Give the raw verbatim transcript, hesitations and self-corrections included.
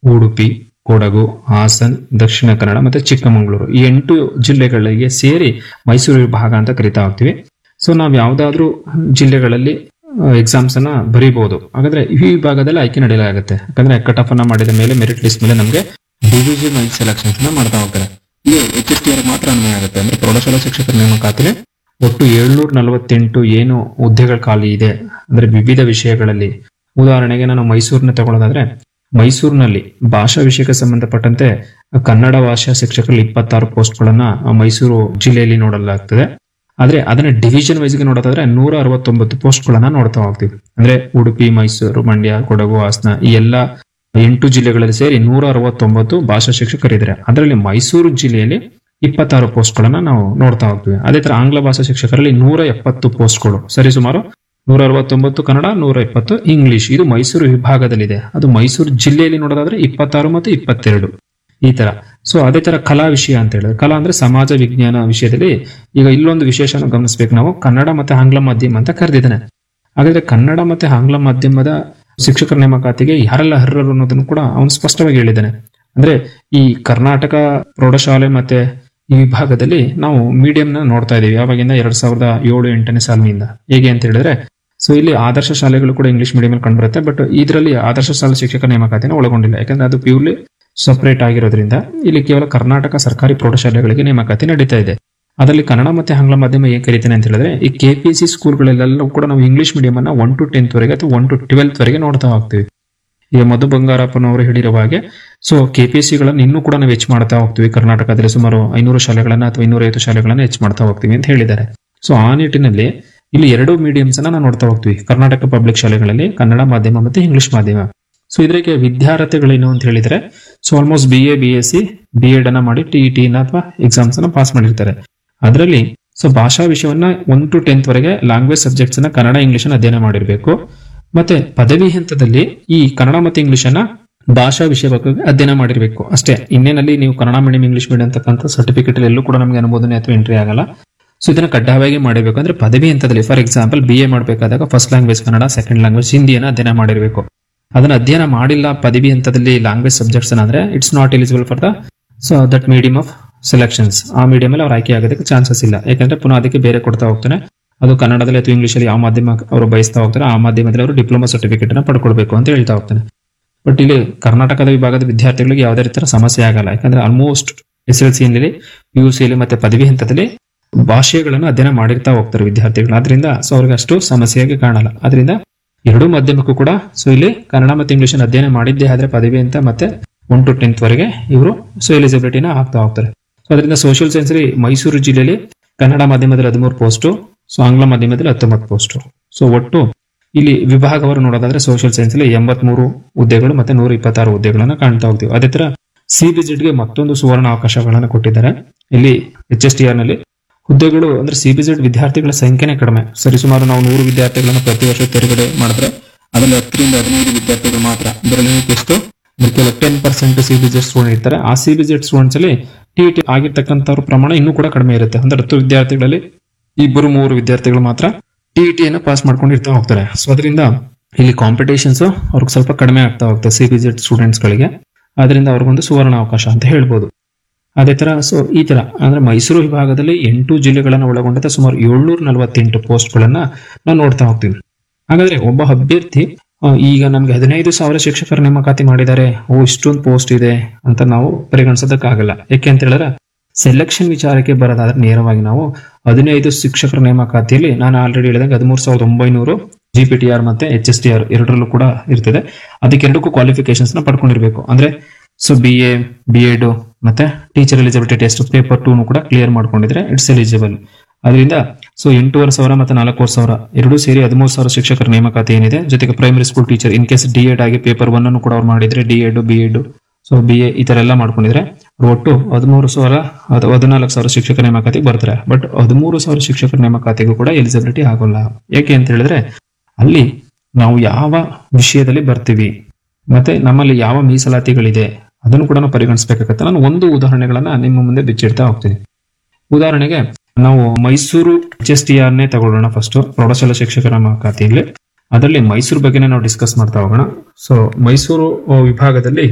ಉಡುಪಿ, ಕೊಡಗು, ಹಾಸನ್, ದಕ್ಷಿಣ ಕನ್ನಡ ಮತ್ತೆ ಚಿಕ್ಕಮಗಳೂರು ಈ ಎಂಟು ಜಿಲ್ಲೆಗಳಿಗೆ ಸೇರಿ ಮೈಸೂರು ವಿಭಾಗ ಅಂತ ಕರಿತಾ ಹೋಗ್ತೀವಿ. ಸೊ ನಾವ್ ಯಾವ್ದಾದ್ರು ಜಿಲ್ಲೆಗಳಲ್ಲಿ ಎಕ್ಸಾಮ್ಸ್ ಅನ್ನ ಬರೀಬಹುದು. ಹಾಗಾದ್ರೆ ಈ ವಿಭಾಗದಲ್ಲಿ ಆಯ್ಕೆ ನಡೆಯಲಾಗುತ್ತೆ. ಯಾಕಂದ್ರೆ ಕಟ್ ಆಫ್ ಅನ್ನ ಮಾಡಿದ ಮೇಲೆ ಮೆರಿಟ್ ಲಿಸ್ಟ್ ಮೇಲೆ ನಮಗೆ ಡಿವಿಷನ್ ವೈಸ್ ಸೆಲೆಕ್ಷನ್ಸ್ ನ ಮಾಡ್ತಾ ಹೋಗ್ತಾರೆ. ಈ ಎಚ್ ಎಸ್ ಟಿ ಆರ್ ಮಾತ್ರ ಅನ್ವಯ ಆಗುತ್ತೆ. ಅಂದ್ರೆ ಪ್ರೌಢಶಾಲಾ ಶಿಕ್ಷಕರ ನೇಮಕಾತಿಗೆ ಒಟ್ಟು ಏಳ್ನೂರ ನಲವತ್ತೆಂಟು ಏನು ಹುದ್ದೆಗಳ ಖಾಲಿ ಇದೆ ಅಂದ್ರೆ ವಿವಿಧ ವಿಷಯಗಳಲ್ಲಿ. ಉದಾಹರಣೆಗೆ ನಾನು ಮೈಸೂರಿನ ತಗೊಳ್ಳೋದಾದ್ರೆ ಮೈಸೂರಿನಲ್ಲಿ ಭಾಷಾ ವಿಷಯಕ್ಕೆ ಸಂಬಂಧಪಟ್ಟಂತೆ ಕನ್ನಡ ಭಾಷಾ ಶಿಕ್ಷಕರಲ್ಲಿ ಇಪ್ಪತ್ತಾರು ಪೋಸ್ಟ್ ಗಳನ್ನ ಮೈಸೂರು ಜಿಲ್ಲೆಯಲ್ಲಿ ನೋಡಲಾಗ್ತದೆ. ಆದ್ರೆ ಅದನ್ನ ಡಿವಿಷನ್ ವೈಸ್ ಗೆ ನೋಡೋದಾದ್ರೆ ನೂರ ಅರವತ್ತೊಂಬತ್ತು ಪೋಸ್ಟ್ ಗಳನ್ನ ನೋಡ್ತಾ ಹೋಗ್ತೀವಿ. ಅಂದ್ರೆ ಉಡುಪಿ, ಮೈಸೂರು, ಮಂಡ್ಯ, ಕೊಡಗು, ಹಾಸನ ಈ ಎಲ್ಲಾ ಎಂಟು ಜಿಲ್ಲೆಗಳಲ್ಲಿ ಸೇರಿ ನೂರ ಅರವತ್ತೊಂಬತ್ತು ಭಾಷಾ ಶಿಕ್ಷಕರಿದ್ದಾರೆ. ಅದರಲ್ಲಿ ಮೈಸೂರು ಜಿಲ್ಲೆಯಲ್ಲಿ ಇಪ್ಪತ್ತಾರು ಪೋಸ್ಟ್ ಗಳನ್ನ ನಾವು ನೋಡ್ತಾ ಹೋಗ್ತೀವಿ. ಅದೇ ತರ ಆಂಗ್ಲ ಭಾಷಾ ಶಿಕ್ಷಕರಲ್ಲಿ ನೂರ ಎಪ್ಪತ್ತು ಪೋಸ್ಟ್ಗಳು, ಸರಿ ಸುಮಾರು ನೂರ ಅರವತ್ತೊಂಬತ್ತು ಕನ್ನಡ, ನೂರ ಎಪ್ಪತ್ತು ಇಂಗ್ಲಿಷ್. ಇದು ಮೈಸೂರು ವಿಭಾಗದಲ್ಲಿದೆ. ಅದು ಮೈಸೂರು ಜಿಲ್ಲೆಯಲ್ಲಿ ನೋಡೋದಾದ್ರೆ ಇಪ್ಪತ್ತಾರು ಮತ್ತು ಇಪ್ಪತ್ತೆರಡು ಈ ತರ. ಸೊ ಅದೇ ತರ ಕಲಾ ವಿಷಯ ಅಂತ ಹೇಳಿದ್ರೆ, ಕಲಾ ಅಂದ್ರೆ ಸಮಾಜ ವಿಜ್ಞಾನ ವಿಷಯದಲ್ಲಿ ಈಗ ಇಲ್ಲೊಂದು ವಿಶೇಷನ ಗಮನಿಸಬೇಕು ನಾವು. ಕನ್ನಡ ಮತ್ತೆ ಆಂಗ್ಲ ಮಾಧ್ಯಮ ಅಂತ ಕರೆದಿದ್ದಾನೆ. ಹಾಗಾದ್ರೆ ಕನ್ನಡ ಮತ್ತೆ ಆಂಗ್ಲ ಮಾಧ್ಯಮದ ಶಿಕ್ಷಕರ ನೇಮಕಾತಿಗೆ ಯಾರೆಲ್ಲ ಅರ್ಹರು ಅನ್ನೋದನ್ನು ಕೂಡ ಅವನು ಸ್ಪಷ್ಟವಾಗಿ ಹೇಳಿದ್ದಾನೆ. ಅಂದ್ರೆ ಈ ಕರ್ನಾಟಕ ಪ್ರೌಢಶಾಲೆ ಮತ್ತೆ ಈ ವಿಭಾಗದಲ್ಲಿ ನಾವು ಮೀಡಿಯಂ ನ ನೋಡ್ತಾ ಇದೀವಿ ಯಾವಾಗಿಂದ ಎರಡ್ ಸಾವಿರದ ಏಳು ಎಂಟನೇ ಸಾಲಿನಿಂದ. ಹೇಗೆ ಅಂತ ಹೇಳಿದ್ರೆ, ಸೊ ಇಲ್ಲಿ ಆದರ್ಶ ಶಾಲೆಗಳು ಕೂಡ ಇಂಗ್ಲಿಷ್ ಮೀಡಿಯಂ ಅಲ್ಲಿ ಕಂಡುಬರುತ್ತೆ. ಬಟ್ ಇದರಲ್ಲಿ ಆದರ್ಶ ಶಾಲೆ ಶಿಕ್ಷಕ ನೇಮಕಾತಿನ ಒಳಗೊಂಡಿಲ್ಲ. ಯಾಕಂದ್ರೆ ಅದು ಪ್ಯೂರ್ಲಿ ಸಪರೇಟ್ ಆಗಿರೋದ್ರಿಂದ ಇಲ್ಲಿ ಕೇವಲ ಕರ್ನಾಟಕ ಸರ್ಕಾರಿ ಪ್ರೌಢಶಾಲೆಗಳಿಗೆ ನೇಮಕಾತಿ ನಡೀತಾ ಇದೆ. ಅದರಲ್ಲಿ ಕನ್ನಡ ಮತ್ತೆ ಆಂಗ್ಲ ಮಾಧ್ಯಮ ಏನ್ ಕರೀತೇನೆ ಅಂತ ಹೇಳಿದ್ರೆ, ಈ ಕೆಪಿಸಿ ಸ್ಕೂಲ್ಗಳೆಲ್ಲೂ ಕೂಡ ನಾವು ಇಂಗ್ಲಿಷ್ ಮೀಡಿಯಂ ಅನ್ನ ಒನ್ ಟು ಟೆಂತ್ ವರೆಗೆ ಅಥವಾ ಒನ್ ಟು ಟ್ವೆಲ್ತ್ ವರೆಗೆ ನೋಡ್ತಾ ಹೋಗ್ತೀವಿ. ಈಗ ಮಧು ಬಂಗಾರಪ್ಪನವರು ಹೇಳಿರುವ ಹಾಗೆ ಸೊ ಕೆಪಿಸಿ ಗಳನ್ನ ಇನ್ನೂ ಕೂಡ ನಾವು ಹೆಚ್ಚು ಮಾಡ್ತಾ ಹೋಗ್ತೀವಿ. ಕರ್ನಾಟಕದಲ್ಲಿ ಸುಮಾರು ಐನೂರು ಶಾಲೆಗಳನ್ನ ಅಥವಾ ಇನ್ನೂರೈವತ್ತು ಶಾಲೆಗಳನ್ನ ಹೆಚ್ಚು ಮಾಡ್ತಾ ಹೋಗ್ತೀವಿ ಅಂತ ಹೇಳಿದ್ದಾರೆ. ಸೊ ಆ ನಿಟ್ಟಿನಲ್ಲಿ ಇಲ್ಲಿ ಎರಡು ಮೀಡಿಯಮ್ಸ್ ಅನ್ನ ನಾವು ನೋಡ್ತಾ ಹೋಗ್ತೀವಿ ಕರ್ನಾಟಕ ಪಬ್ಲಿಕ್ ಶಾಲೆಗಳಲ್ಲಿ, ಕನ್ನಡ ಮಾಧ್ಯಮ ಮತ್ತೆ ಇಂಗ್ಲಿಷ್ ಮಾಧ್ಯಮ. ಸೊ ಇದಕ್ಕೆ ವಿದ್ಯಾರ್ಥಿಗಳೇನು ಅಂತ ಹೇಳಿದ್ರೆ, so almost B A B S C B Ed ಅನ್ನ ಮಾಡಿ ಟಿ ಟಿ ಅಥವಾ ಎಕ್ಸಾಮ್ಸ್ ಅನ್ನ ಪಾಸ್ ಮಾಡಿರ್ತಾರೆ. ಅದರಲ್ಲಿ ಸೊ ಭಾಷಾ ವಿಷಯವನ್ನ ಒನ್ ಟು ಟೆಂತ್ ವರೆಗೆ ಲ್ಯಾಂಗ್ವೇಜ್ ಸಬ್ಜೆಕ್ಟ್ಸ್ ಅನ್ನ ಕನ್ನಡ ಇಂಗ್ಲಿಷ್ ಅನ್ನ ಅಧ್ಯಯನ ಮಾಡಿರ್ಬೇಕು. ಮತ್ತೆ ಪದವಿ ಹಂತದಲ್ಲಿ ಈ ಕನ್ನಡ ಮತ್ತೆ ಇಂಗ್ಲಿಷ್ ಅನ್ನ ಭಾಷಾ ವಿಷಯ ಬಗ್ಗೆ ಅಧ್ಯಯನ ಮಾಡಿರ್ಬೇಕು ಅಷ್ಟೇ. ಇನ್ನೇನಲ್ಲಿ ನೀವು ಕನ್ನಡ ಮೀಡಿಯಂ ಇಂಗ್ಲಿಷ್ ಮೀಡಿಯಂ ಅಂತಕ್ಕಂಥ ಸರ್ಟಿಫಿಕೇಟ್ ಎಲ್ಲೂ ಕೂಡ ನಮಗೆ ಅನುಮೋದನೆ ಅಥವಾ ಎಂಟ್ರಿ ಆಗಲ್ಲ. ಸೊ ಇದನ್ನ ಕಡ್ಡಾಯವಾಗಿ ಮಾಡಬೇಕು. ಅಂದ್ರೆ ಪದವಿ ಹಂತದಲ್ಲಿ ಫಾರ್ ಎಕ್ಸಾಂಪಲ್ ಬಿ ಎ ಮಾಡಬೇಕಾದಾಗ first language Kannada, second language ಹಿಂದಿಯನ್ನ ಅಧ್ಯಯನ ಮಾಡಿರ್ಬೇಕು. ಅದನ್ನ ಅಧ್ಯಯನ ಮಾಡಿಲ್ಲ ಪದವಿ ಹಂತದಲ್ಲಿ ಲ್ಯಾಂಗ್ವೇಜ್ ಸಬ್ಜೆಕ್ಟ್ಸ್ ಅಂದ್ರೆ it's not eligible for the so that medium of selections. ಆ ಮೀಡಿಯಂ ಅಲ್ಲಿ ಅವ್ರು ಆಯ್ಕೆ ಆಗೋದಕ್ಕೆ ಚಾನ್ಸಸ್ ಇಲ್ಲ. ಯಾಕಂದ್ರೆ ಪುನಃ ಅದಕ್ಕೆ ಬೇರೆ ಕೊಡ್ತಾ ಹೋಗ್ತಾನೆ. ಅದು ಕನ್ನಡದಲ್ಲಿ ಅಥವಾ ಇಂಗ್ಲಿಷ್ ಅಲ್ಲಿ ಯಾವ ಮಾಧ್ಯಮ ಅವರು ಬಯಸ್ತಾ ಹೋಗ್ತಾರೆ ಆ ಮಾಧ್ಯಮದಲ್ಲಿ ಅವರು ಡಿಪ್ಲೊಮಾ ಸರ್ಟಿಫಿಕೇಟ್ ಅನ್ನ ಪಡ್ಕೊಳ್ಬೇಕು ಅಂತ ಹೇಳ್ತಾ ಹೋಗ್ತಾನೆ. ಬಟ್ ಇಲ್ಲಿ ಕರ್ನಾಟಕದ ವಿಭಾಗದ ವಿದ್ಯಾರ್ಥಿಗಳಿಗೆ ಯಾವುದೇ ರೀತಿಯ ಸಮಸ್ಯೆ ಆಗಲ್ಲ. ಯಾಕಂದ್ರೆ ಆಲ್ಮೋಸ್ಟ್ ಎಸ್ ಎಲ್ ಸಿ ನಲ್ಲಿ, ಪಿ ಯು ಸಿ ಮತ್ತೆ ಪದವಿ ಹಂತದಲ್ಲಿ ಭಾಷೆಗಳನ್ನು ಅಧ್ಯಯನ ಮಾಡಿರ್ತಾ ಹೋಗ್ತಾರೆ ವಿದ್ಯಾರ್ಥಿಗಳು. ಆದ್ರಿಂದ ಸೊ ಅವ್ರಿಗೆ ಅಷ್ಟು ಸಮಸ್ಯೆಯಾಗಿ ಕಾಣಲ್ಲ. ಆದ್ರಿಂದ ಎರಡೂ ಮಾಧ್ಯಮಕ್ಕೂ ಕೂಡ ಸೊ ಇಲ್ಲಿ ಕನ್ನಡ ಮತ್ತೆ ಇಂಗ್ಲಿಷ್ ಅಧ್ಯಯನ ಮಾಡಿದ್ದೇ ಆದ್ರೆ ಪದವಿ ಅಂತ ಮತ್ತೆ ಒನ್ ಟು ಟೆಂತ್ ವರೆಗೆ ಇವರು ಸೊ ಎಲಿಜಿಬಿಲಿಟಿನ ಹಾಕ್ತಾ ಹೋಗ್ತಾರೆ. ಸೊ ಅದರಿಂದ ಸೋಷಿಯಲ್ ಸೈನ್ಸ್ ಅಲ್ಲಿ ಮೈಸೂರು ಜಿಲ್ಲೆಯಲ್ಲಿ ಕನ್ನಡ ಮಾಧ್ಯಮದಲ್ಲಿ ಹದಿಮೂರು ಪೋಸ್ಟ್, ಸೊ ಆಂಗ್ಲ ಮಾಧ್ಯಮದಲ್ಲಿ ಹತ್ತೊಂಬತ್ತು ಪೋಸ್ಟ್. ಸೊ ಒಟ್ಟು ಇಲ್ಲಿ ವಿಭಾಗವರು ನೋಡೋದಾದ್ರೆ ಸೋಷಿಯಲ್ ಸೈನ್ಸ್ ಅಲ್ಲಿ ಎಂಬತ್ಮೂರು ಹುದ್ದೆಗಳು ಮತ್ತೆ ನೂರ ಇಪ್ಪತ್ತಾರು ಹುದ್ದೆಗಳನ್ನ ಕಾಣ್ತಾ ಹೋಗ್ತೀವಿ. ಅದೇ ತರ ಸಿಬಿಜೆಡ್ ಗೆ ಮತ್ತೊಂದು ಸುವರ್ಣ ಅವಕಾಶಗಳನ್ನ ಕೊಟ್ಟಿದ್ದಾರೆ. ಇಲ್ಲಿ ಎಚ್ ಎಸ್ ಟಿ ಆರ್ ನಲ್ಲಿ ಹುದ್ದೆಗಳು ಅಂದ್ರೆ ಸಿಬಿಜೆಡ್ ವಿದ್ಯಾರ್ಥಿಗಳ ಸಂಖ್ಯೆನೇ ಕಡಿಮೆ. ಸರಿಸುಮಾರು ನಾವು ನೂರು ವಿದ್ಯಾರ್ಥಿಗಳನ್ನ ಪ್ರತಿ ವರ್ಷ ತೆರಗಡೆ ಮಾಡಿದ್ರೆ ಅದರಲ್ಲಿ ಹತ್ತರಿಂದ ಹದಿನೈದು ವಿದ್ಯಾರ್ಥಿಗಳು ಮಾತ್ರ ಇದರಲ್ಲಿ ಎಷ್ಟು ಕೇವಲ ಟೆನ್ ಪರ್ಸೆಂಟ್ ಸಿಬಿಜೆಡ್ ಸ್ಟೂಡೆಂಟ್ ಇರ್ತಾರೆ. ಆ ಸಿಬಿಜೆಡ್ ಸ್ಟೂಡೆಂಟ್ಸ್ ಅಲ್ಲಿ ಟಿ ಟಿ ಆಗಿರ್ತಕ್ಕಂಥವ್ರ ಪ್ರಮಾಣ ಇನ್ನೂ ಕೂಡ ಕಡಿಮೆ ಇರುತ್ತೆ. ಅಂದ್ರೆ ಹತ್ತು ವಿದ್ಯಾರ್ಥಿಗಳಲ್ಲಿ ಇಬ್ಬರು ಮೂರು ವಿದ್ಯಾರ್ಥಿಗಳು ಮಾತ್ರ ಟಿ ಟಿ ಅನ್ನು ಪಾಸ್ ಮಾಡ್ಕೊಂಡು ಇರ್ತಾ ಹೋಗ್ತಾರೆ. ಸೊ ಅದರಿಂದ ಇಲ್ಲಿ ಕಾಂಪಿಟೇಷನ್ಸ್ ಅವ್ರಿಗೆ ಸ್ವಲ್ಪ ಕಡಿಮೆ ಆಗ್ತಾ ಹೋಗ್ತದೆ ಸಿಬಿಜೆಡ್ ಸ್ಟೂಡೆಂಟ್ಸ್ ಗಳಿಗೆ. ಅದರಿಂದ ಅವ್ರಿಗೊಂದು ಸುವರ್ಣ ಅವಕಾಶ ಅಂತ ಹೇಳ್ಬೋದು. ಅದೇ ತರ ಸೊ ಈ ತರ ಅಂದ್ರೆ ಮೈಸೂರು ವಿಭಾಗದಲ್ಲಿ ಎಂಟು ಜಿಲ್ಲೆಗಳನ್ನ ಒಳಗೊಂಡಂತೆ ಸುಮಾರು ಏಳ್ನೂರ ನಲವತ್ತೆಂಟು ಪೋಸ್ಟ್ ಗಳನ್ನ ನಾವು ನೋಡ್ತಾ ಹೋಗ್ತೀವಿ. ಹಾಗಾದ್ರೆ ಒಬ್ಬ ಅಭ್ಯರ್ಥಿ ಈಗ ನಮ್ಗೆ ಹದಿನೈದು ಸಾವಿರ ಶಿಕ್ಷಕರ ನೇಮಕಾತಿ ಮಾಡಿದ್ದಾರೆ, ಓ ಇಷ್ಟೊಂದು ಪೋಸ್ಟ್ ಇದೆ ಅಂತ ನಾವು ಪರಿಗಣಿಸೋದಕ್ಕಾಗಲ್ಲ. ಯಾಕೆ ಅಂತ ಹೇಳಿದ್ರೆ ಸೆಲೆಕ್ಷನ್ ವಿಚಾರಕ್ಕೆ ಬರೋದಾದ್ರೆ ನೇರವಾಗಿ ನಾವು ಹದಿನೈದು ಶಿಕ್ಷಕರ ನೇಮಕಾತಿಯಲ್ಲಿ ನಾನು ಆಲ್ರೆಡಿ ಹೇಳಿದಂಗೆ ಹದಿಮೂರು ಸಾವಿರದ ಒಂಬೈನೂರು ಜಿ ಪಿ ಟಿ ಆರ್ ಮತ್ತೆ ಎಚ್ ಎಸ್ ಟಿ ಆರ್ ಎರಡರಲ್ಲೂ ಕೂಡ ಇರ್ತದೆ. ಅದಕ್ಕೆ ಎರಡಕ್ಕೂ ಕ್ವಾಲಿಫಿಕೇಶನ್ಸ್ ನ ಪಡ್ಕೊಂಡಿರ್ಬೇಕು. ಅಂದ್ರೆ so B A B Ed ಮತ್ತೆ teacher eligibility test paper two ಕೂಡ ಕ್ಲಿಯರ್ ಮಾಡ್ಕೊಂಡಿದ್ರೆ ಇಟ್ಸ್ ಎಲಿಜಿಬಲ್. ಅದರಿಂದ ಸೊ ಎಂಟೂವರೆ ಸಾವಿರ ಮತ್ತೆ ನಾಲ್ಕೂವರೆ ಸಾವಿರ ಎರಡೂ ಸೇರಿ ಹದಿಮೂರು ಸಾವಿರ ಶಿಕ್ಷಕರ ನೇಮಕಾತಿ ಏನಿದೆ. ಜೊತೆಗೆ primary school teacher in case D Ed ಆಗಿ ಪೇಪರ್ ಒನ್ ಅನ್ನು ಕೂಡ ಅವ್ರು ಮಾಡಿದ್ರೆ D Ed B Ed so B A ಈ ತರ ಎಲ್ಲ ಮಾಡ್ಕೊಂಡಿದ್ರೆ ಒಟ್ಟು ಹದಿಮೂರು ಸಾವಿರ ಹದಿನಾಲ್ಕು ಸಾವಿರ ಶಿಕ್ಷಕರ ನೇಮಕಾತಿಗೆ ಬರ್ತಾರೆ. ಬಟ್ ಹದಿಮೂರು ಸಾವಿರ ಶಿಕ್ಷಕರ ನೇಮಕಾತಿಗೂ ಕೂಡ ಎಲಿಜಿಬಿಲಿಟಿ ಆಗೋಲ್ಲ. ಯಾಕೆ ಅಂತ ಹೇಳಿದ್ರೆ ಅಲ್ಲಿ ನಾವು ಯಾವ ವಿಷಯದಲ್ಲಿ ಬರ್ತೀವಿ ಮತ್ತೆ ನಮ್ಮಲ್ಲಿ ಯಾವ ಮೀಸಲಾತಿಗಳಿದೆ ಅದನ್ನು ಕೂಡ ನಾವು ಪರಿಗಣಿಸಬೇಕಾಗತ್ತೆ. ನಾನು ಒಂದು ಉದಾಹರಣೆಗಳನ್ನ ನಿಮ್ಮ ಮುಂದೆ ಬಿಚ್ಚಿಡ್ತಾ ಹೋಗ್ತೀನಿ. ಉದಾಹರಣೆಗೆ ನಾವು Mysuru H S T R ನೇ ತಗೊಳ್ಳೋಣ. ಫಸ್ಟ್ ಪ್ರೌಢಶಾಲಾ ಶಿಕ್ಷಕರ ನೇಮಕಾತಿಯಲ್ಲಿ ಅದರಲ್ಲಿ ಮೈಸೂರು ಬಗ್ಗೆನೇ ನಾವು ಡಿಸ್ಕಸ್ ಮಾಡ್ತಾ ಹೋಗೋಣ. ಸೊ ಮೈಸೂರು ವಿಭಾಗದಲ್ಲಿ